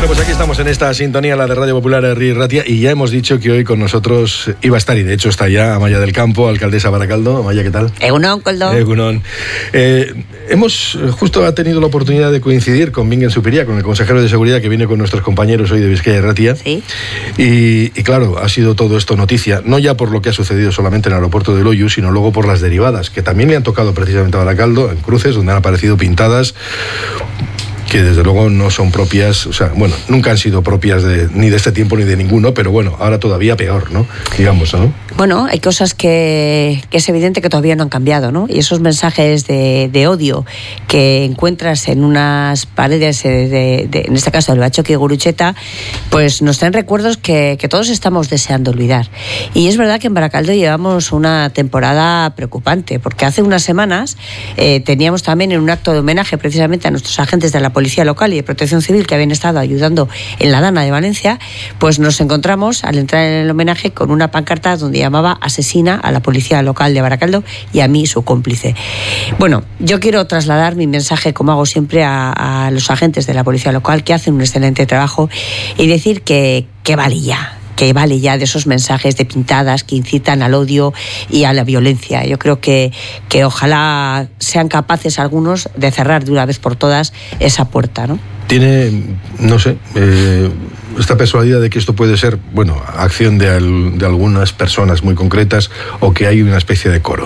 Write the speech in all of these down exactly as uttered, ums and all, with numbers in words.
Bueno, pues aquí estamos en esta sintonía, la de Radio Popular Herri Ratia, y ya hemos dicho que hoy con nosotros iba a estar, y de hecho está ya, Amaia del Campo, alcaldesa Barakaldo. Amaia, ¿qué tal? Egunon, Koldo. Egunon. Eh, hemos justo ha tenido la oportunidad de coincidir con Bingen Zupiria, con el consejero de Seguridad que viene con nuestros compañeros hoy de Bizkaia Irratia. Sí. Y, y claro, ha sido todo esto noticia, no ya por lo que ha sucedido solamente en el aeropuerto de Loiu, sino luego por las derivadas, que también le han tocado precisamente a Barakaldo, en cruces, donde han aparecido pintadas que desde luego no son propias, o sea, bueno, nunca han sido propias de, ni de este tiempo ni de ninguno, pero bueno, ahora todavía peor, ¿no? Digamos, ¿no? Bueno, hay cosas que, que es evidente que todavía no han cambiado, ¿no? Y esos mensajes de, de odio que encuentras en unas paredes, de, de, de, en este caso del Batzoki Gurutzeta, pues nos traen recuerdos que, que todos estamos deseando olvidar. Y es verdad que en Barakaldo llevamos una temporada preocupante, porque hace unas semanas eh, teníamos también en un acto de homenaje precisamente a nuestros agentes de la Policía Local y de Protección Civil que habían estado ayudando en la Dana de Valencia, pues nos encontramos al entrar en el homenaje con una pancarta donde llamaba asesina a la Policía Local de Barakaldo y a mí, su cómplice. Bueno, yo quiero trasladar mi mensaje, como hago siempre, a, a los agentes de la Policía Local que hacen un excelente trabajo y decir que, que vale ya. que vale ya de esos mensajes de pintadas que incitan al odio y a la violencia. Yo creo que, que ojalá sean capaces algunos de cerrar de una vez por todas esa puerta, ¿no? Tiene, no sé, eh, esta persuadida de que esto puede ser, bueno, acción de, al, de algunas personas muy concretas o que hay una especie de coro.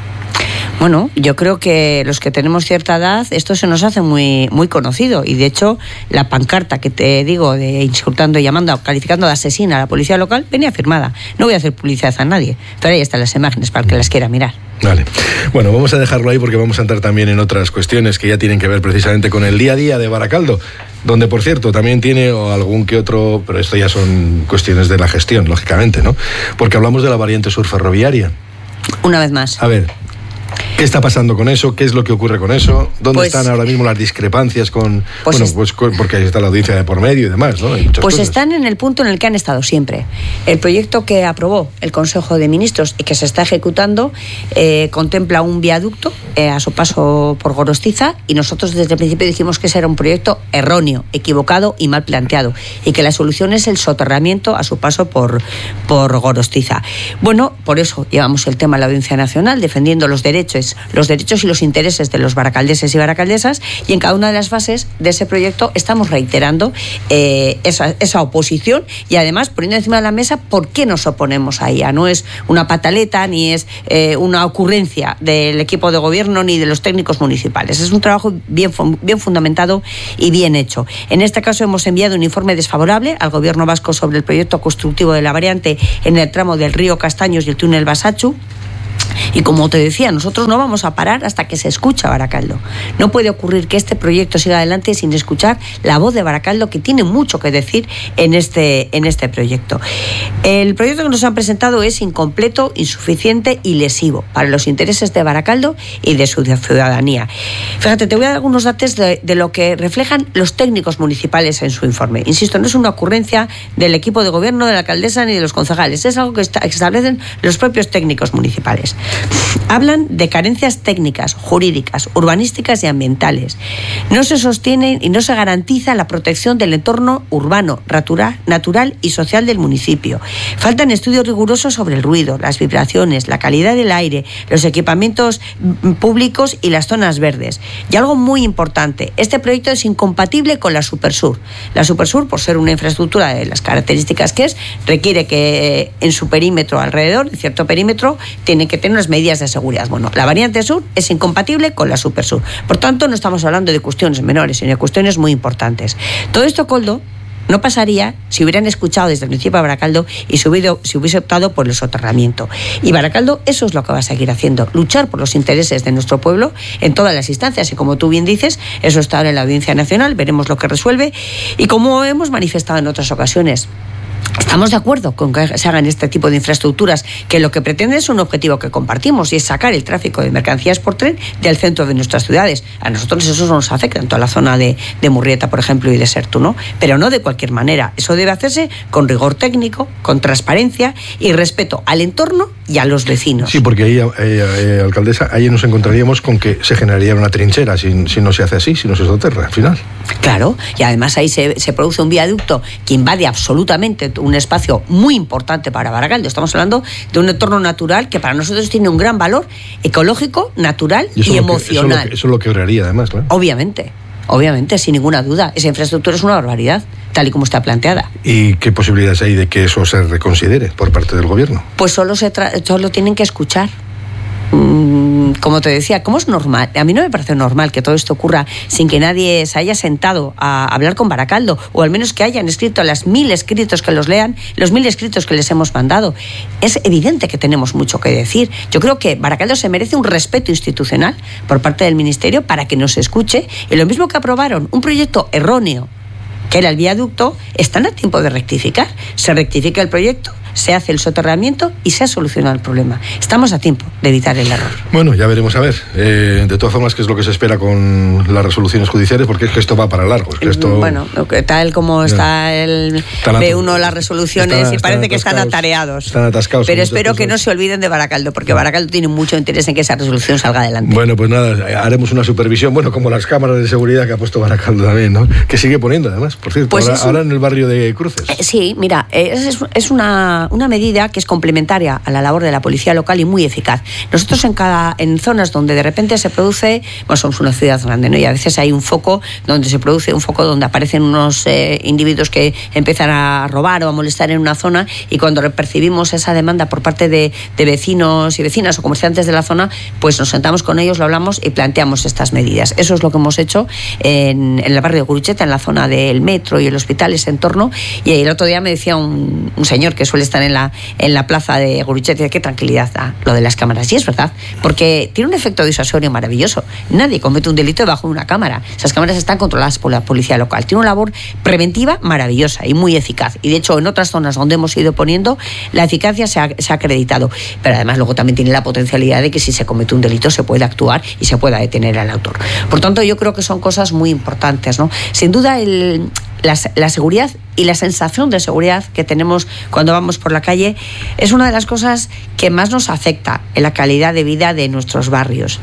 Bueno, yo creo que los que tenemos cierta edad, esto se nos hace muy muy conocido. Y de hecho, la pancarta que te digo, de insultando, llamando, calificando de asesina a la Policía Local, venía firmada. No voy a hacer publicidad a nadie, pero ahí están las imágenes para el que las quiera mirar. Vale. Bueno, vamos a dejarlo ahí porque vamos a entrar también en otras cuestiones que ya tienen que ver precisamente con el día a día de Barakaldo, donde, por cierto, también tiene algún que otro, pero esto ya son cuestiones de la gestión, lógicamente, ¿no? Porque hablamos de la variante sur ferroviaria. Una vez más. A ver, ¿qué está pasando con eso? ¿Qué es lo que ocurre con eso? ¿Dónde pues, están ahora mismo las discrepancias con... Pues bueno, es, pues porque ahí está la audiencia de por medio y demás, ¿no? Pues cosas. Están en el punto en el que han estado siempre. El proyecto que aprobó el Consejo de Ministros y que se está ejecutando eh, contempla un viaducto eh, a su paso por Gorostiza, y nosotros desde el principio dijimos que ese era un proyecto erróneo, equivocado y mal planteado, y que la solución es el soterramiento a su paso por, por Gorostiza. Bueno, por eso llevamos el tema a la Audiencia Nacional, defendiendo los derechos, los derechos y los intereses de los baracaldeses y baracaldesas, y en cada una de las fases de ese proyecto estamos reiterando eh, esa, esa oposición, y además poniendo encima de la mesa por qué nos oponemos a ella. No es una pataleta ni es eh, una ocurrencia del equipo de gobierno ni de los técnicos municipales. Es un trabajo bien, bien fundamentado y bien hecho. En este caso hemos enviado un informe desfavorable al gobierno vasco sobre el proyecto constructivo de la variante en el tramo del río Castaños y el túnel Basachu. Y como te decía, nosotros no vamos a parar hasta que se escuche a Barakaldo. No puede ocurrir que este proyecto siga adelante sin escuchar la voz de Barakaldo, que tiene mucho que decir en este, en este proyecto. El proyecto que nos han presentado es incompleto, insuficiente y lesivo para los intereses de Barakaldo y de su ciudadanía. Fíjate, te voy a dar algunos datos de, de lo que reflejan los técnicos municipales en su informe. Insisto, no es una ocurrencia del equipo de gobierno, de la alcaldesa ni de los concejales. Es algo que está, establecen los propios técnicos municipales. Hablan de carencias técnicas, jurídicas, urbanísticas y ambientales. No se sostiene y no se garantiza la protección del entorno urbano, natural y social del municipio. Faltan estudios rigurosos sobre el ruido, las vibraciones, la calidad del aire, los equipamientos públicos y las zonas verdes. Y algo muy importante, este proyecto es incompatible con la Supersur. La Supersur, por ser una infraestructura de las características que es, requiere que en su perímetro alrededor, en cierto perímetro, tiene que tener unas medidas de seguridad. Bueno, la variante sur es incompatible con la Supersur. Por tanto, no estamos hablando de cuestiones menores, sino de cuestiones muy importantes. Todo esto, Koldo, no pasaría si hubieran escuchado desde el principio a Barakaldo y si hubiese, si hubiese optado por el soterramiento. Y Barakaldo eso es lo que va a seguir haciendo, luchar por los intereses de nuestro pueblo en todas las instancias. Y como tú bien dices, eso está ahora en la Audiencia Nacional, veremos lo que resuelve. Y como hemos manifestado en otras ocasiones, estamos de acuerdo con que se hagan este tipo de infraestructuras, que lo que pretende es un objetivo que compartimos, y es sacar el tráfico de mercancías por tren del centro de nuestras ciudades. A nosotros eso nos afecta en toda la zona de, de Murrieta, por ejemplo, y de Sertu, ¿no? Pero no de cualquier manera. Eso debe hacerse con rigor técnico, con transparencia y respeto al entorno y a los vecinos. Sí, porque ahí, eh, eh, alcaldesa, ahí nos encontraríamos con que se generaría una trinchera si, si no se hace así, si no se soterra, al final. Claro, y además ahí se, se produce un viaducto que invade absolutamente un espacio muy importante para Baracaldo. Estamos hablando de un entorno natural que para nosotros tiene un gran valor ecológico, natural y, y emocional. Que, eso, lo que, eso lo quebraría además, claro. Obviamente, obviamente, sin ninguna duda. Esa infraestructura es una barbaridad, tal y como está planteada. ¿Y qué posibilidades hay de que eso se reconsidere por parte del gobierno? Pues solo, se tra- solo tienen que escuchar. Como te decía, ¿cómo es normal? A mí no me parece normal que todo esto ocurra sin que nadie se haya sentado a hablar con Baracaldo, o al menos que hayan escrito las mil escritos que los lean, los mil escritos que les hemos mandado. Es evidente que tenemos mucho que decir. Yo creo que Baracaldo se merece un respeto institucional por parte del Ministerio para que nos escuche, y lo mismo que aprobaron un proyecto erróneo, que era el viaducto, están a tiempo de rectificar. Se rectifica el proyecto, se hace el soterramiento y se ha solucionado el problema. Estamos a tiempo de evitar el error. Bueno, ya veremos a ver. Eh, de todas formas, qué es lo que se espera con las resoluciones judiciales, porque es que esto va para largo. Es que esto... Bueno, tal como está el... ve uno las resoluciones están, y parece están que están atareados. Están atascados. Pero espero que no se olviden de Baracaldo, porque Baracaldo tiene mucho interés en que esa resolución salga adelante. Bueno, pues nada, haremos una supervisión, bueno, como las cámaras de seguridad que ha puesto Baracaldo también, ¿no? Que sigue poniendo, además, por cierto, pues ahora, un... ahora en el barrio de Cruces. Eh, sí, mira, es, es una, una medida que es complementaria a la labor de la policía local y muy eficaz. Nosotros en cada en zonas donde de repente se produce, bueno, somos una ciudad grande, ¿no? Y a veces hay un foco donde se produce un foco donde aparecen unos eh, individuos que empiezan a robar o a molestar en una zona, y cuando percibimos esa demanda por parte de, de vecinos y vecinas o comerciantes de la zona, pues nos sentamos con ellos, lo hablamos y planteamos estas medidas. Eso es lo que hemos hecho en, en el barrio de Gurutzeta, en la zona del metro y el hospital, ese entorno. Y el otro día me decía un, un señor que suele estar en la en la plaza de Gurutzeta, qué tranquilidad da lo de las cámaras. Y es verdad, porque tiene un efecto disuasorio maravilloso. Nadie comete un delito debajo de una cámara. Esas cámaras están controladas por la policía local. Tiene una labor preventiva maravillosa y muy eficaz. Y de hecho, en otras zonas donde hemos ido poniendo, la eficacia se ha, se ha acreditado. Pero además luego también tiene la potencialidad de que si se comete un delito se puede actuar y se pueda detener al autor. Por tanto, yo creo que son cosas muy importantes, ¿no? Sin duda, el... La, la seguridad y la sensación de seguridad que tenemos cuando vamos por la calle es una de las cosas que más nos afecta en la calidad de vida de nuestros barrios.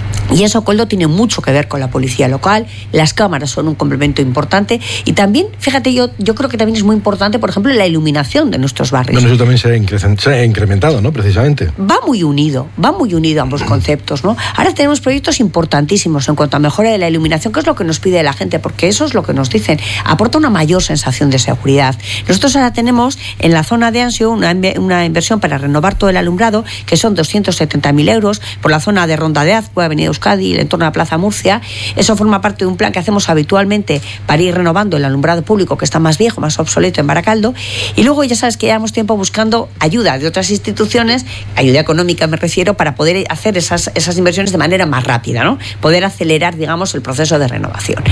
Y eso, Koldo, tiene mucho que ver con la policía local. Las cámaras son un complemento importante. Y también, fíjate, yo, yo creo que también es muy importante, por ejemplo, la iluminación de nuestros barrios. Bueno, eso también se ha, incre- se ha incrementado, ¿no? Precisamente. Va muy unido, va muy unido ambos conceptos, ¿no? Ahora tenemos proyectos importantísimos en cuanto a mejora de la iluminación, que es lo que nos pide la gente, porque eso es lo que nos dicen. Aporta una mayor sensación de seguridad. Nosotros ahora tenemos en la zona de Ansio una, una inversión para renovar todo el alumbrado, que son doscientos setenta mil euros, por la zona de Ronda de Azcue, Avenida Euskadi, el entorno de la Plaza Murcia. Eso forma parte de un plan que hacemos habitualmente para ir renovando el alumbrado público que está más viejo, más obsoleto en Baracaldo. Y luego ya sabes que llevamos tiempo buscando ayuda de otras instituciones, ayuda económica me refiero, para poder hacer esas, esas inversiones de manera más rápida, ¿no? Poder acelerar, digamos, el proceso de renovación.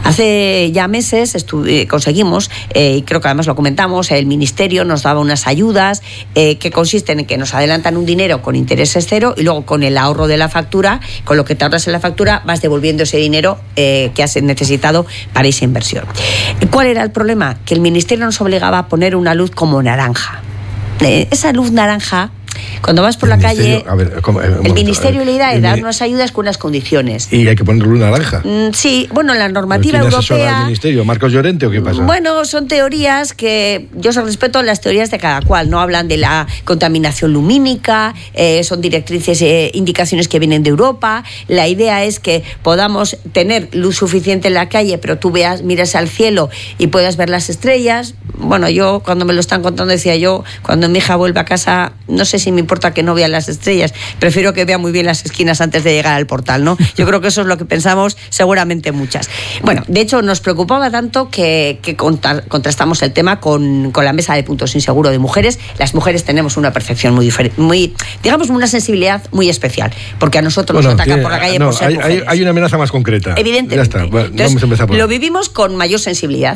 Hace ya meses estu- conseguimos, eh, y creo que además lo comentamos, el Ministerio nos daba unas ayudas eh, que consisten en que nos adelantan un dinero con intereses cero, y luego con el ahorro de la factura, con lo que te ahorras en la factura, vas devolviendo ese dinero eh, que has necesitado para esa inversión. ¿Cuál era el problema? Que el Ministerio nos obligaba a poner una luz como naranja. Eh, esa luz naranja, cuando vas por el la calle, a ver, ¿cómo, eh, el momento, Ministerio le da de dar unas ayudas con unas condiciones. ¿Y hay que ponerle una naranja? Mm, sí, bueno, la normativa ¿Quién europea... asesora al Ministerio? ¿Marcos Llorente o qué pasa? Bueno, son teorías que yo se respeto las teorías de cada cual. No hablan de la contaminación lumínica, eh, son directrices, eh, indicaciones que vienen de Europa. La idea es que podamos tener luz suficiente en la calle, pero tú veas, mires al cielo y puedas ver las estrellas. Bueno, yo cuando me lo están contando decía yo, cuando mi hija vuelve a casa, no sé si me importa que no vea las estrellas, prefiero que vea muy bien las esquinas antes de llegar al portal, ¿no? Yo creo que eso es lo que pensamos seguramente muchas. Bueno, de hecho nos preocupaba tanto que, que contra, contrastamos el tema con, con la mesa de puntos sin seguro de mujeres. Las mujeres tenemos una percepción muy diferente, muy, digamos, una sensibilidad muy especial, porque a nosotros bueno, nos atacan tiene, por la calle no, por ser hay, mujeres. Hay, hay una amenaza más concreta. Evidentemente. Ya está. Bueno, entonces, vamos a empezar por lo vivimos con mayor sensibilidad.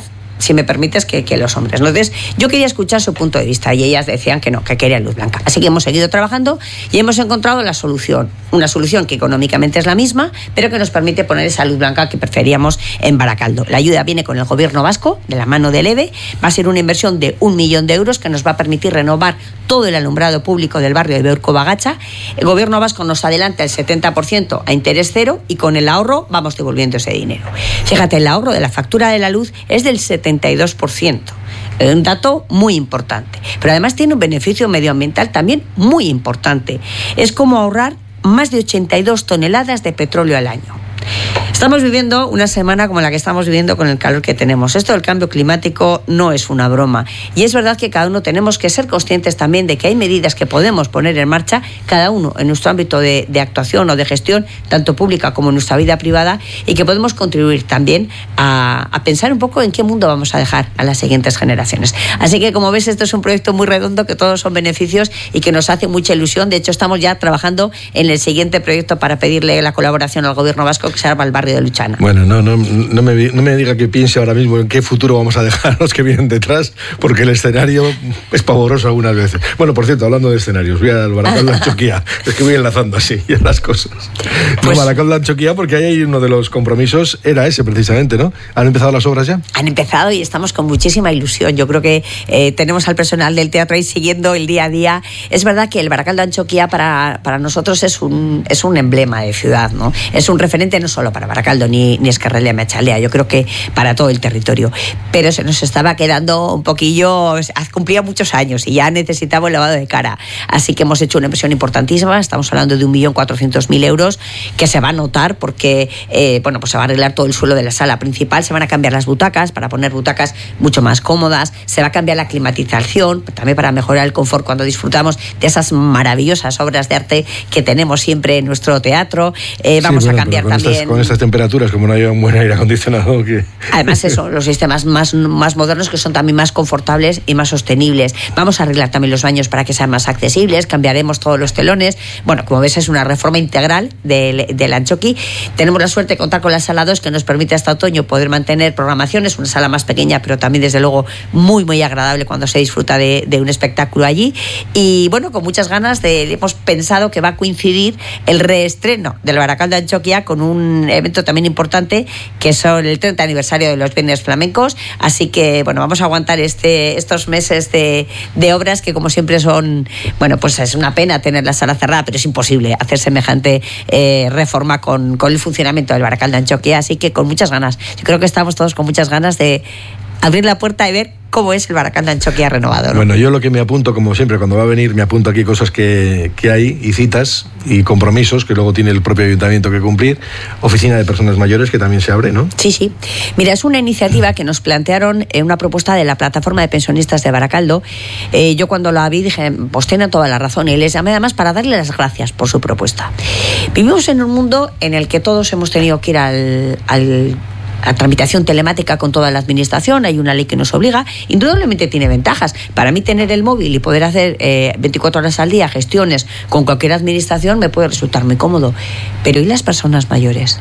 si me permites, que, que los hombres. Entonces, yo quería escuchar su punto de vista y ellas decían que no, que querían luz blanca. Así que hemos seguido trabajando y hemos encontrado la solución. Una solución que económicamente es la misma, pero que nos permite poner esa luz blanca que preferíamos en Baracaldo. La ayuda viene con el gobierno vasco, de la mano del E B E. Va a ser una inversión de un millón de euros que nos va a permitir renovar todo el alumbrado público del barrio de Beurco Bagacha. El gobierno vasco nos adelanta el setenta por ciento a interés cero y con el ahorro vamos devolviendo ese dinero. Fíjate, el ahorro de la factura de la luz es del setenta y dos por ciento. Un dato muy importante. Pero además tiene un beneficio medioambiental también muy importante. Es como ahorrar más de ochenta y dos toneladas de petróleo al año. Estamos viviendo una semana como la que estamos viviendo con el calor que tenemos. Esto del cambio climático no es una broma. Y es verdad que cada uno tenemos que ser conscientes también de que hay medidas que podemos poner en marcha, cada uno en nuestro ámbito de, de actuación o de gestión, tanto pública como en nuestra vida privada, y que podemos contribuir también a, a pensar un poco en qué mundo vamos a dejar a las siguientes generaciones. Así que, como ves, esto es un proyecto muy redondo, que todos son beneficios y que nos hace mucha ilusión. De hecho, estamos ya trabajando en el siguiente proyecto para pedirle la colaboración al gobierno vasco, que será para el barrio de Luchana. Bueno, no, no, no, me, no me diga que piense ahora mismo en qué futuro vamos a dejar los que vienen detrás, porque el escenario es pavoroso algunas veces. Bueno, por cierto, hablando de escenarios, voy al Baracaldo de Anchoquia. Es que voy enlazando así ya las cosas. Pues, no, Baracaldo de Anchoquia, porque ahí hay uno de los compromisos, era ese precisamente, ¿no? ¿Han empezado las obras ya? Han empezado y estamos con muchísima ilusión. Yo creo que eh, tenemos al personal del teatro ahí siguiendo el día a día. Es verdad que el Baracaldo de Anchoquia para, para nosotros es un, es un emblema de ciudad, ¿no? Es un referente no solo para Baracaldo ni, ni Esquerrelea Meachalea, yo creo que para todo el territorio. Pero se nos estaba quedando un poquillo, cumplía muchos años y ya necesitaba un lavado de cara. Así que hemos hecho una inversión importantísima, estamos hablando de un millón cuatrocientos mil euros, que se va a notar porque eh, bueno, pues se va a arreglar todo el suelo de la sala principal, se van a cambiar las butacas para poner butacas mucho más cómodas, se va a cambiar la climatización, también para mejorar el confort cuando disfrutamos de esas maravillosas obras de arte que tenemos siempre en nuestro teatro. Eh, vamos sí, bueno, a cambiar con también... Estas, con estas temperaturas, como no hay un buen aire acondicionado... que Además eso, los sistemas más, más modernos, que son también más confortables y más sostenibles. Vamos a arreglar también los baños para que sean más accesibles, cambiaremos todos los telones. Bueno, como ves, es una reforma integral del, del Anchoqui. Tenemos la suerte de contar con la sala dos, que nos permite hasta otoño poder mantener programaciones, una sala más pequeña, pero también desde luego muy muy agradable cuando se disfruta de, de un espectáculo allí. Y bueno, con muchas ganas de, hemos pensado que va a coincidir el reestreno del Baracaldo de Anchoquia con un evento también importante, que son el treinta aniversario de los Viernes Flamencos. Así que bueno, vamos a aguantar este, estos meses de, de obras que, como siempre, son, bueno, pues es una pena tener la sala cerrada, pero es imposible hacer semejante eh, reforma con, con el funcionamiento del Baracaldo de Anchoquia. Así que con muchas ganas, yo creo que estamos todos con muchas ganas de abrir la puerta y ver cómo es el Baracaldo de Anchoquia renovado, ¿no? Bueno, yo lo que me apunto, como siempre, cuando va a venir, me apunto aquí cosas que, que hay, y citas, y compromisos que luego tiene el propio ayuntamiento que cumplir. Oficina de Personas Mayores, que también se abre, ¿no? Sí, sí. Mira, es una iniciativa que nos plantearon en una propuesta de la Plataforma de Pensionistas de Baracaldo. Eh, yo cuando la vi dije, pues tienen toda la razón, y les llamé además para darle las gracias por su propuesta. Vivimos en un mundo en el que todos hemos tenido que ir al... al a tramitación telemática con toda la administración, hay una ley que nos obliga, indudablemente tiene ventajas. Para mí, tener el móvil y poder hacer eh, veinticuatro horas al día gestiones con cualquier administración me puede resultar muy cómodo. Pero ¿y las personas mayores?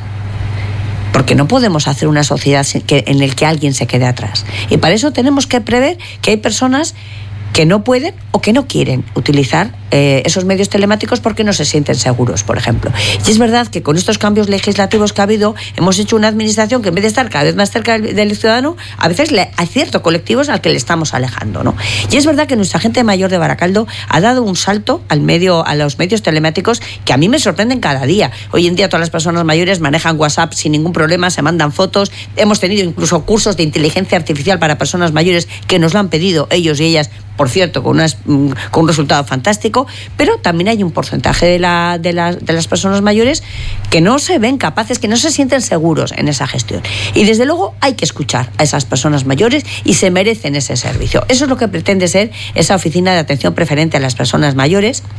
Porque no podemos hacer una sociedad en la que alguien se quede atrás. Y para eso tenemos que prever que hay personas que no pueden o que no quieren utilizar eh, esos medios telemáticos porque no se sienten seguros, por ejemplo. Y es verdad que con estos cambios legislativos que ha habido, hemos hecho una administración que, en vez de estar cada vez más cerca del, del ciudadano, a veces le, hay ciertos colectivos al que le estamos alejando, ¿no? Y es verdad que nuestra gente mayor de Baracaldo ha dado un salto al medio, a los medios telemáticos, que a mí me sorprenden cada día. Hoy en día todas las personas mayores manejan WhatsApp sin ningún problema, se mandan fotos. Hemos tenido incluso cursos de inteligencia artificial para personas mayores que nos lo han pedido ellos y ellas, por cierto, con, unas, con un resultado fantástico. Pero también hay un porcentaje de, la, de, la, de las personas mayores que no se ven capaces, que no se sienten seguros en esa gestión. Y desde luego hay que escuchar a esas personas mayores y se merecen ese servicio. Eso es lo que pretende ser esa oficina de atención preferente a las personas mayores,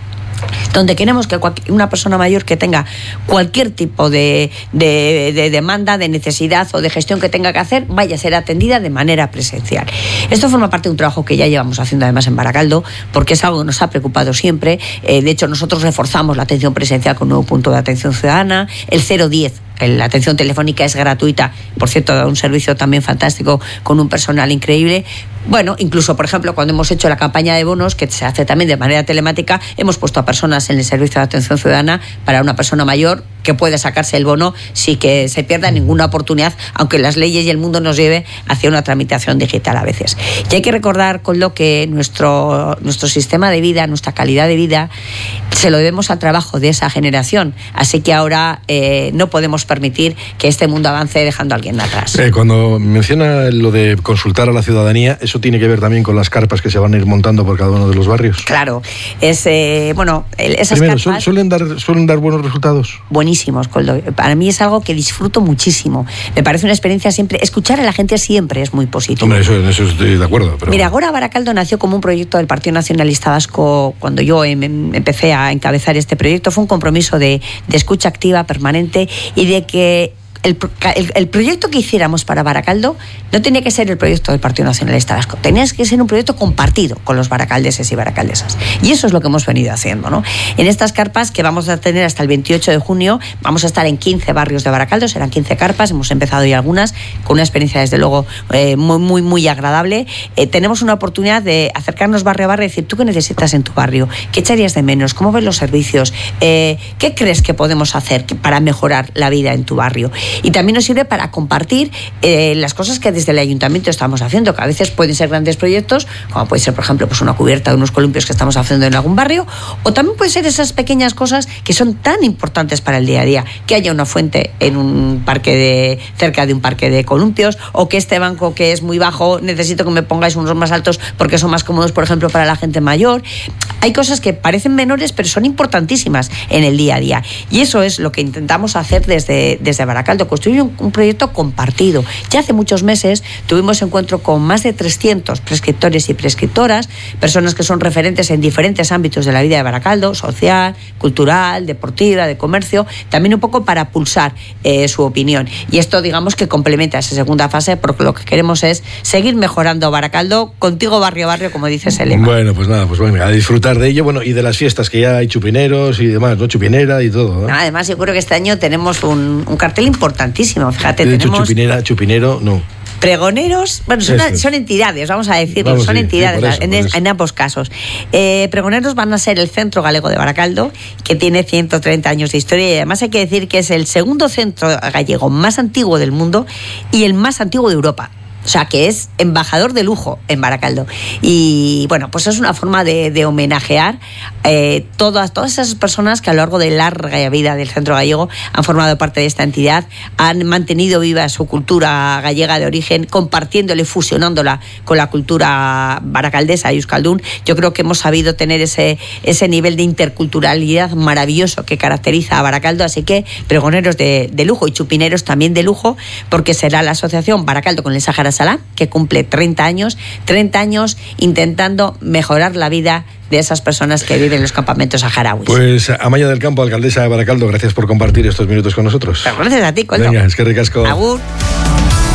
donde queremos que una persona mayor que tenga cualquier tipo de, de, de demanda, de necesidad o de gestión que tenga que hacer, vaya a ser atendida de manera presencial. Esto forma parte de un trabajo que ya llevamos haciendo además en Baracaldo, porque es algo que nos ha preocupado siempre. Eh, de hecho, nosotros reforzamos la atención presencial con un nuevo punto de atención ciudadana, el cero diez. La atención telefónica es gratuita, por cierto, da un servicio también fantástico con un personal increíble. Bueno, incluso, por ejemplo, cuando hemos hecho la campaña de bonos, que se hace también de manera telemática, hemos puesto a personas en el servicio de atención ciudadana para una persona mayor que puede sacarse el bono sin que se pierda ninguna oportunidad, aunque las leyes y el mundo nos lleve hacia una tramitación digital a veces. Y hay que recordar, con lo que nuestro, nuestro sistema de vida, nuestra calidad de vida, se lo debemos al trabajo de esa generación. Así que ahora eh, no podemos permitir que este mundo avance dejando a alguien atrás. Eh, cuando menciona lo de consultar a la ciudadanía, ¿eso tiene que ver también con las carpas que se van a ir montando por cada uno de los barrios? Claro. Es, eh, bueno, esas Primero, carpas... ¿suelen dar, ¿suelen dar buenos resultados? Buenísimos. Para mí es algo que disfruto muchísimo. Me parece una experiencia siempre... Escuchar a la gente siempre es muy positivo. Hombre, eso, en eso estoy de acuerdo. Pero... Mira, Agora Baracaldo nació como un proyecto del Partido Nacionalista Vasco. Cuando yo em, empecé a encabezar este proyecto, fue un compromiso de, de escucha activa, permanente, y de que El, el, el proyecto que hiciéramos para Baracaldo no tenía que ser el proyecto del Partido Nacionalista Vasco, tenía que ser un proyecto compartido con los baracaldeses y baracaldesas. Y eso es lo que hemos venido haciendo, ¿no? En estas carpas que vamos a tener hasta el veintiocho de junio, vamos a estar en quince barrios de Baracaldo, serán quince carpas, hemos empezado ya algunas, con una experiencia desde luego eh, muy, muy, muy agradable. Eh, tenemos una oportunidad de acercarnos barrio a barrio y decir, ¿tú qué necesitas en tu barrio? ¿Qué echarías de menos? ¿Cómo ves los servicios? Eh, ¿Qué crees que podemos hacer para mejorar la vida en tu barrio? Y también nos sirve para compartir eh, las cosas que desde el ayuntamiento estamos haciendo, que a veces pueden ser grandes proyectos, como puede ser, por ejemplo, pues una cubierta de unos columpios que estamos haciendo en algún barrio, o también pueden ser esas pequeñas cosas que son tan importantes para el día a día, que haya una fuente en un parque de cerca de un parque de columpios, o que este banco que es muy bajo, necesito que me pongáis unos más altos porque son más cómodos, por ejemplo, para la gente mayor. Hay cosas que parecen menores, pero son importantísimas en el día a día. Y eso es lo que intentamos hacer desde, desde Baracaldo, construir un, un proyecto compartido. Ya hace muchos meses tuvimos encuentro con más de trescientos prescriptores y prescriptoras, personas que son referentes en diferentes ámbitos de la vida de Baracaldo, social, cultural, deportiva, de comercio, también un poco para pulsar eh, su opinión. Y esto, digamos, que complementa esa segunda fase, porque lo que queremos es seguir mejorando Baracaldo, contigo barrio a barrio, como dices, el lema. Bueno, pues nada, pues bueno, a disfrutar de ello, bueno, y de las fiestas, que ya hay chupineros y demás, ¿no? Chupinera y todo, ¿no? Además, yo creo que este año tenemos un, un cartel importantísimo, fíjate. De hecho, tenemos... chupinera, chupinero, no. Pregoneros, bueno, son, Eso. son entidades, vamos a decirlo, Vamos, son sí, entidades sí, por eso, en, por eso. en ambos casos. Eh, pregoneros van a ser el Centro Galego de Baracaldo, que tiene ciento treinta años de historia, y además hay que decir que es el segundo centro gallego más antiguo del mundo y el más antiguo de Europa. O sea, que es embajador de lujo en Baracaldo. Y bueno, pues es una forma de, de homenajear eh, todas, todas esas personas que a lo largo de larga vida del centro gallego han formado parte de esta entidad, han mantenido viva su cultura gallega de origen, compartiéndola y fusionándola con la cultura baracaldesa y euskaldún. Yo creo que hemos sabido tener ese, ese nivel de interculturalidad maravilloso que caracteriza a Baracaldo. Así que pregoneros de, de lujo y chupineros también de lujo, porque será la asociación Baracaldo con el Sáhara Salá, que cumple treinta años, treinta años intentando mejorar la vida de esas personas que viven en los campamentos saharauis. Pues Amaia del Campo, alcaldesa de Baracaldo, gracias por compartir estos minutos con nosotros. Pero gracias a ti, Coldo. Venga, es que ricasco. Agur.